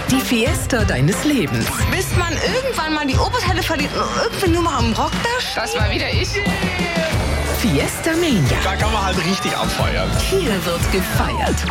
Die Fiesta deines Lebens. Bis man irgendwann mal die Oberteile verliert und irgendwie nur mal am Rock da steht. Das war wieder ich. Fiesta Mania. Da kann man halt richtig abfeiern. Hier wird gefeiert.